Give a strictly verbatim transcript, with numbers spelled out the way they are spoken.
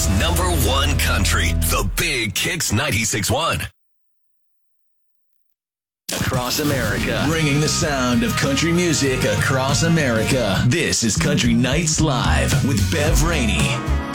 number one country, the Big Kicks ninety-six point one. Across America. Bringing the sound of country music across America. This is Country Nights Live with Bev Rainey.